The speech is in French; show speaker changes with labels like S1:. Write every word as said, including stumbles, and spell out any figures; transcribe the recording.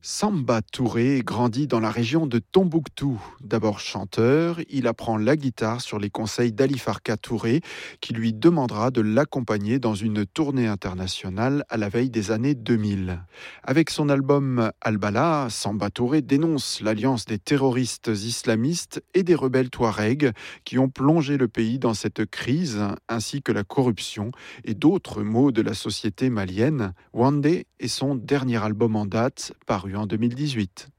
S1: Samba Touré grandit dans la région de Tombouctou. D'abord chanteur, il apprend la guitare sur les conseils d'Ali Farka Touré, qui lui demandera de l'accompagner dans une tournée internationale à la veille des années deux mille. Avec son album Albala, Samba Touré dénonce l'alliance des terroristes islamistes et des rebelles touaregs qui ont plongé le pays dans cette crise, ainsi que la corruption et d'autres maux de la société malienne. Wandé est son dernier album en date, paru en deux mille dix-huit.